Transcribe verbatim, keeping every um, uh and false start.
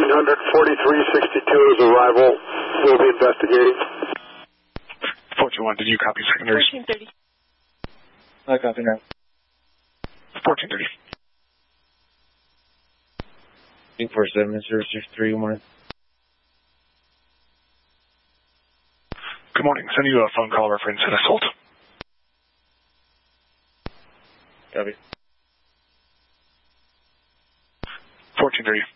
fourteen hundred, forty-three sixty-two is arrival. We'll be investigating. fourteen one, did you copy secondaries? fourteen thirty. I copy now. fourteen thirty. four seven zero six three, good morning. Good morning. Send you a phone call reference and assault. Copy. fourteen thirty.